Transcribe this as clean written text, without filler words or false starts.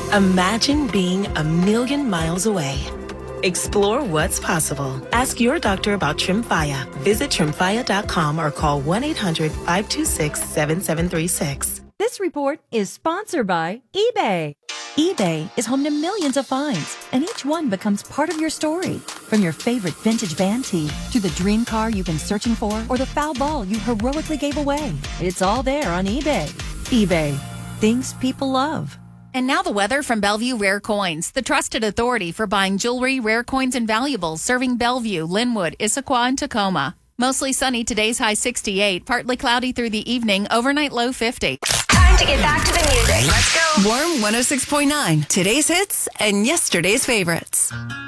Imagine being a million miles away. Explore what's possible. Ask your doctor about Tremfya. Visit Tremfya.com or call 1-800-526-7736. This report is sponsored by eBay. eBay is home to millions of finds, and each one becomes part of your story. From your favorite vintage van tee to the dream car you've been searching for or the foul ball you heroically gave away. It's all there on eBay. eBay. Things people love. And now the weather from Bellevue Rare Coins, the trusted authority for buying jewelry, rare coins, and valuables, serving Bellevue, Linwood, Issaquah, and Tacoma. Mostly sunny, today's high 68, partly cloudy through the evening, overnight low 50. Time to get back to the music. Let's go. Warm 106.9, today's hits and yesterday's favorites.